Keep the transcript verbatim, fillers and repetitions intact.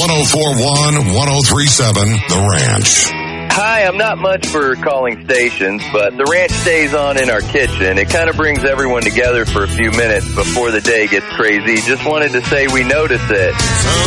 one oh four one, one oh three seven, The Ranch. Hi, I'm not much for calling stations, but the ranch stays on in our kitchen. It kind of brings everyone together for a few minutes before the day gets crazy. Just wanted to say we notice it.